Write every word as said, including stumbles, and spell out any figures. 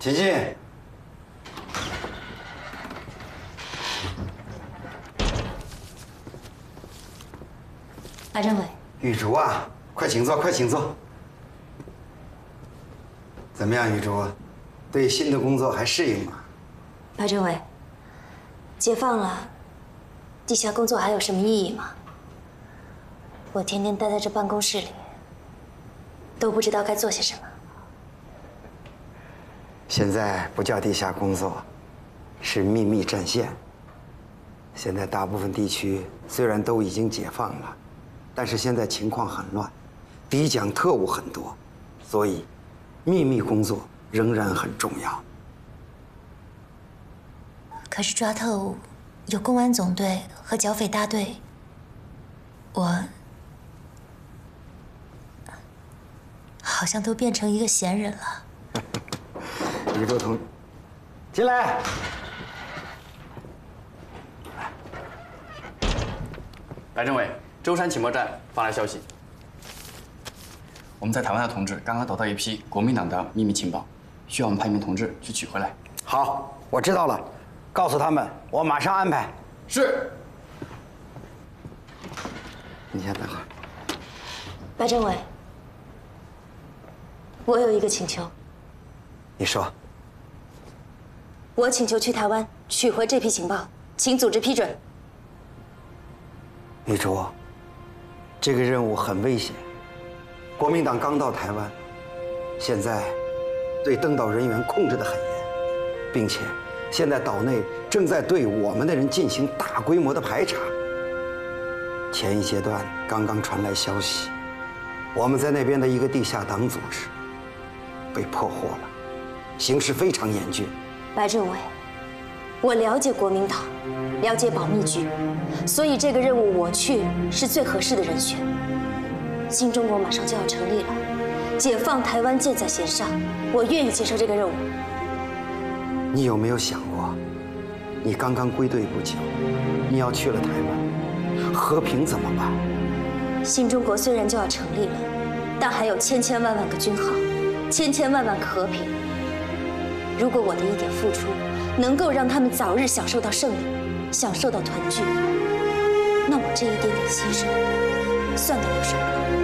请进。 白政委， 玉竹啊，快请坐，快请坐。怎么样，玉竹？对新的工作还适应吗？ 白政委，解放了，地下工作还有什么意义吗？我天天待在这办公室里，都不知道该做些什么。 现在不叫地下工作，是秘密战线。现在大部分地区虽然都已经解放了，但是现在情况很乱，敌蒋特务很多，所以秘密工作仍然很重要。 可是抓特务有公安总队和剿匪大队，我好像都变成一个闲人了。 宇宙同，进来。 白政委，舟山情报站发来消息，我们在台湾的同志刚刚得到一批国民党的秘密情报，需要我们派一名同志去取回来。 好，我知道了，告诉他们，我马上安排。 是。 你先等会儿。 白政委，我有一个请求。 你说。 我请求去台湾取回这批情报，请组织批准。 玉竹，这个任务很危险。国民党刚到台湾，现在对登岛人员控制得很严，并且现在岛内正在对我们的人进行大规模的排查。前一阶段刚刚传来消息，我们在那边的一个地下党组织被破获了，形势非常严峻。 白政委，我了解国民党，了解保密局，所以这个任务我去是最合适的人选。新中国马上就要成立了，解放台湾箭在弦上，我愿意接受这个任务。 你有没有想过，你刚刚归队不久，你要去了台湾，和平怎么办？ 新中国虽然就要成立了，但还有千千万万个军号，千千万万个和平。如果我的一点付出能够让他们早日享受到胜利，享受到团聚，那我这一点点牺牲算得了什么？